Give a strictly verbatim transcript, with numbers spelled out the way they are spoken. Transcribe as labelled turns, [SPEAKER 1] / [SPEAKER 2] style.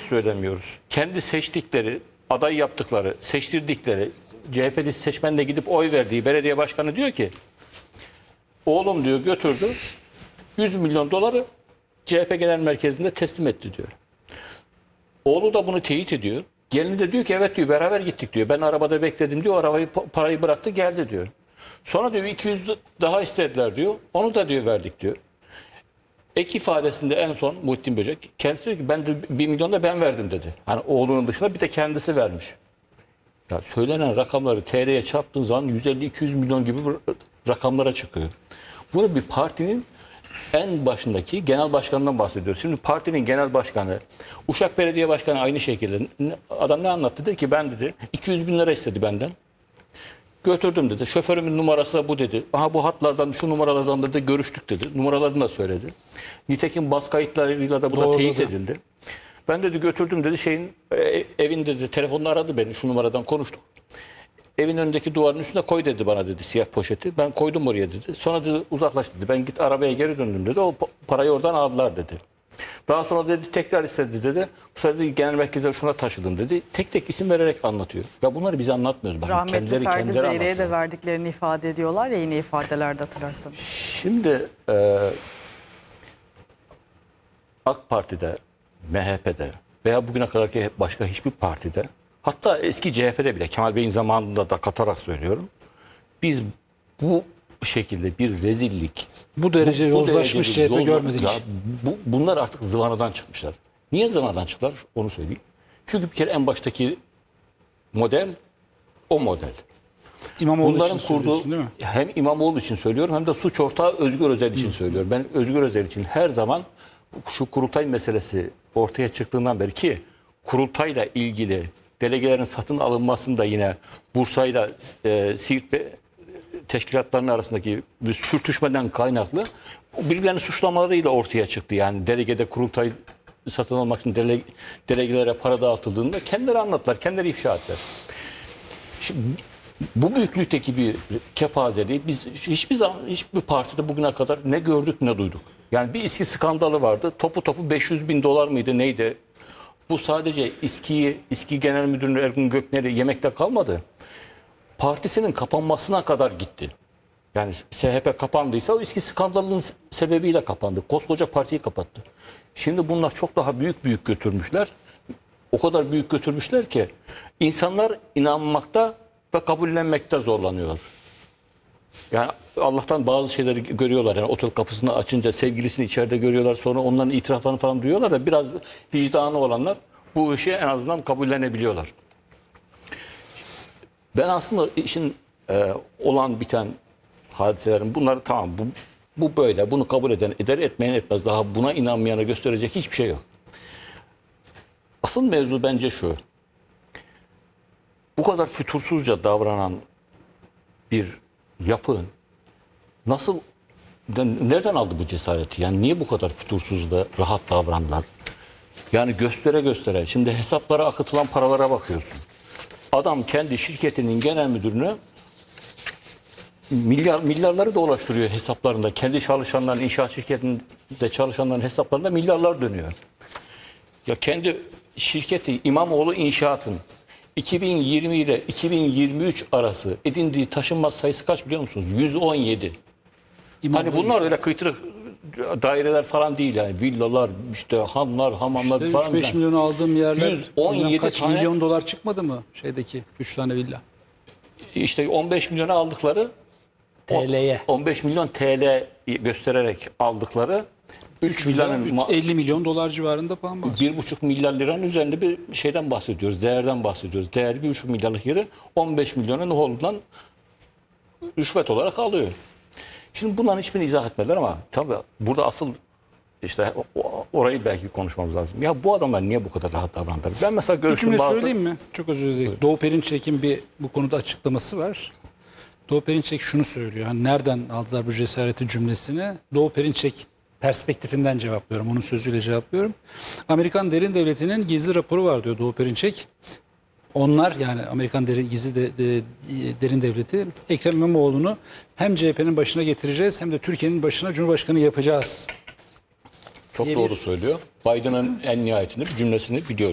[SPEAKER 1] söylemiyoruz. Kendi seçtikleri, aday yaptıkları, seçtirdikleri, C H P'li seçmenle gidip oy verdiği belediye başkanı diyor ki, oğlum diyor götürdü, yüz milyon doları C H P Genel Merkezi'nde teslim etti diyor. Oğlu da bunu teyit ediyor. Gelini de diyor ki evet diyor, beraber gittik diyor. Ben arabada bekledim diyor, arabayı parayı bıraktı geldi diyor. Sonra diyor iki yüz daha istediler diyor. Onu da diyor verdik diyor. Ek ifadesinde en son Muhittin Böcek kendisi diyor ki ben de bir milyon da ben verdim dedi. Hani oğlunun dışında bir de kendisi vermiş. Ya söylenen rakamları T L'ye çarptığın zaman yüz elli iki yüz milyon gibi rakamlara çıkıyor. Bunu bir partinin en başındaki genel başkanından bahsediyoruz. Şimdi partinin genel başkanı, Uşak Belediye Başkanı aynı şekilde adam ne anlattı? Dedi ki ben dedi iki yüz bin lira istedi benden. Götürdüm dedi. Şoförümün numarası da bu dedi. Aha bu hatlardan şu numaralardan da görüştük dedi. Numaralarını da söyledi. Nitekim bas kayıtlarıyla da bu da teyit edildi. Ben dedi götürdüm dedi şeyin evin dedi telefonla aradı beni şu numaradan konuştuk. Evin önündeki duvarın üstüne koy dedi bana dedi siyah poşeti. Ben koydum oraya dedi. Sonra dedi uzaklaş dedi. Ben git arabaya geri döndüm dedi. O parayı oradan aldılar dedi. Daha sonra dedi tekrar istedi dedi. Bu sefer dedi genel merkeze şuna taşıdım dedi. Tek tek isim vererek anlatıyor. Ya bunları biz anlatmıyoruz. Bakın,
[SPEAKER 2] rahmetli
[SPEAKER 1] kendileri,
[SPEAKER 2] Ferdi
[SPEAKER 1] kendileri
[SPEAKER 2] Zeyre'ye de verdiklerini ifade ediyorlar ya yine ifadelerde hatırlarsanız.
[SPEAKER 1] Şimdi e, AK Parti'de, M H P'de veya bugüne kadarki başka hiçbir partide, hatta eski C H P'de bile Kemal Bey'in zamanında da katarak söylüyorum. Biz bu şekilde bir rezillik,
[SPEAKER 3] bu derece
[SPEAKER 1] bu, bu
[SPEAKER 3] yozlaşmış
[SPEAKER 1] derece
[SPEAKER 3] C H P
[SPEAKER 1] yozla-
[SPEAKER 3] görmedik.
[SPEAKER 1] Ya, bu, bunlar artık zıvanadan çıkmışlar. Niye zıvanadan çıktılar? Onu söyleyeyim. Çünkü bir kere en baştaki model o model.
[SPEAKER 3] İmamoğlu
[SPEAKER 1] Bunların
[SPEAKER 3] için
[SPEAKER 1] kurduğu
[SPEAKER 3] söylüyorsun değil mi?
[SPEAKER 1] hem İmamoğlu için söylüyorum hem de suç ortağı Özgür Özel için söylüyorum. Ben Özgür Özel için her zaman şu kurultay meselesi ortaya çıktığından beri ki kurultayla ilgili delegelerin satın alınmasında yine Bursa'yla e, Siirt ve teşkilatlarının arasındaki bir sürtüşmeden kaynaklı birbirlerinin suçlamalarıyla ortaya çıktı. Yani delegede kurultay satın almak için dele, delegelere para dağıtıldığında kendileri anlattılar, kendileri ifşa ettiler. Şimdi, bu büyüklükteki bir kepazeliği biz hiçbir zaman hiçbir partide bugüne kadar ne gördük ne duyduk. Yani bir İSKİ skandalı vardı. Topu topu beş yüz bin dolar mıydı neydi? Bu sadece İSKİ'yi, İSKİ Genel Müdürü Ergun Gökner'i yemekte kalmadı. Partisinin kapanmasına kadar gitti. Yani S H P kapandıysa o İSKİ skandalının sebebiyle kapandı. Koskoca partiyi kapattı. Şimdi bunlar çok daha büyük büyük götürmüşler. O kadar büyük götürmüşler ki insanlar inanmakta ve kabullenmekte zorlanıyor. Yani Allah'tan bazı şeyleri görüyorlar. Yani otel kapısını açınca sevgilisini içeride görüyorlar. Sonra onların itiraflarını falan duyuyorlar da biraz vicdanı olanlar bu işi en azından kabullenebiliyorlar. Ben aslında işin e, olan biten hadiselerin bunları tamam bu, bu böyle bunu kabul eden eder etmeyen etmez. Daha buna inanmayana gösterecek hiçbir şey yok. Asıl mevzu bence şu. Bu kadar fütursuzca davranan bir yapının nasıl, nereden aldı bu cesareti? Yani niye bu kadar fütursuz da rahat davrandılar? Yani göstere göstere. Şimdi hesaplara akıtılan paralara bakıyorsun. Adam kendi şirketinin genel müdürüne milyar milyarları dolaştırıyor hesaplarında. Kendi çalışanların, inşaat şirketinde çalışanların hesaplarında milyarlar dönüyor. Ya kendi şirketi İmamoğlu İnşaat'ın iki bin yirmi ile iki bin yirmi üç arası edindiği taşınmaz sayısı kaç biliyor musunuz? yüz on yedi.
[SPEAKER 3] İmamoğlu
[SPEAKER 1] Hani bunlar öyle kıytırık daireler falan değil yani. Villalar, işte hanlar, hamamlar
[SPEAKER 3] İşte
[SPEAKER 1] falan.
[SPEAKER 3] üç beş milyon aldığım yerler
[SPEAKER 1] yüz on yedi
[SPEAKER 3] kaç
[SPEAKER 1] tane,
[SPEAKER 3] milyon dolar çıkmadı mı şeydeki üç tane villa?
[SPEAKER 1] İşte on beş milyona aldıkları
[SPEAKER 3] T L'ye.
[SPEAKER 1] on beş milyon T L göstererek aldıkları üç villanın
[SPEAKER 3] elli milyon dolar civarında falan bahsediyor.
[SPEAKER 1] bir buçuk milyar liranın üzerinde bir şeyden bahsediyoruz. Değerden bahsediyoruz. Değerli bir buçuk milyarlık yeri on beş milyonun oğlundan rüşvet olarak alıyor. Şimdi bunların hiçbirini izah etmediler ama tabii burada asıl işte orayı belki konuşmamız lazım. Ya bu adamlar niye bu kadar rahat davrandılar? Ben mesela
[SPEAKER 3] Bir
[SPEAKER 1] görüşüm
[SPEAKER 3] cümle
[SPEAKER 1] bazı...
[SPEAKER 3] söyleyeyim mi? Çok özür dilerim. Doğu Perinçek'in bir bu konuda açıklaması var. Doğu Perinçek şunu söylüyor. Hani nereden aldılar bu cesareti cümlesini? Doğu Perinçek perspektifinden cevaplıyorum. Onun sözüyle cevaplıyorum. Amerikan Derin Devleti'nin gizli raporu var diyor Doğu Perinçek. Onlar yani Amerikan derin, gizli de, de, derin devleti Ekrem İmamoğlu'nu hem C H P'nin başına getireceğiz hem de Türkiye'nin başına Cumhurbaşkanı yapacağız.
[SPEAKER 1] Çok doğru söylüyor. Biden'ın en nihayetinde bir cümlesini biliyoruz.